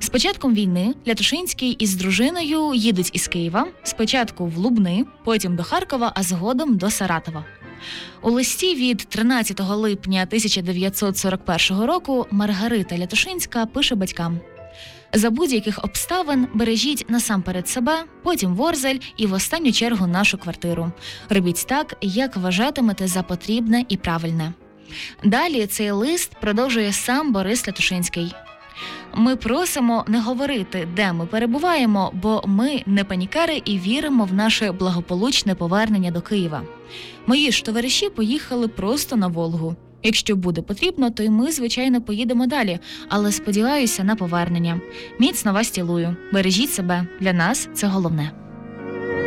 З початком війни Лятошинський із дружиною їдуть із Києва, спочатку в Лубни, потім до Харкова, а згодом до Саратова. У листі від 13 липня 1941 року Маргарита Лятошинська пише батькам: «За будь-яких обставин бережіть насамперед себе, потім Ворзель і в останню чергу нашу квартиру. Робіть так, як вважатимете за потрібне і правильне». Далі цей лист продовжує сам Борис Лятошинський. «Ми просимо не говорити, де ми перебуваємо, бо ми не панікери і віримо в наше благополучне повернення до Києва. Мої ж товариші поїхали просто на Волгу. Якщо буде потрібно, то й ми, звичайно, поїдемо далі, але сподіваюся на повернення. Міцно вас цілую. Бережіть себе. Для нас це головне».